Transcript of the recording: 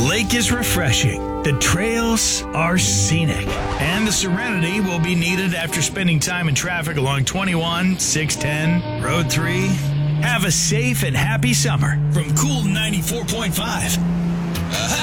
lake is refreshing, the trails are scenic, and the serenity will be needed after spending time in traffic along 21, 610, Road 3. Have a safe and happy summer from Cool 94.5.